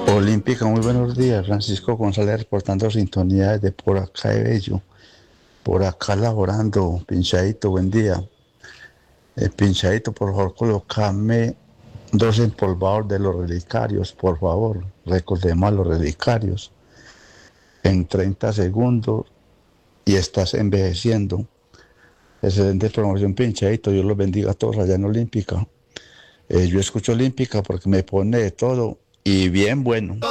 Olímpica, muy buenos días. Francisco González reportando sintonía desde por acá de Bello. Por acá laborando. Pinchadito, buen día. Pinchadito, por favor, colocame dos empolvados de los relicarios, por favor. Recordemos a los relicarios. En 30 segundos y estás envejeciendo. Excelente promoción, Pinchadito. Dios los bendiga a todos allá en Olímpica. Yo escucho Olímpica porque me pone de todo y bien bueno.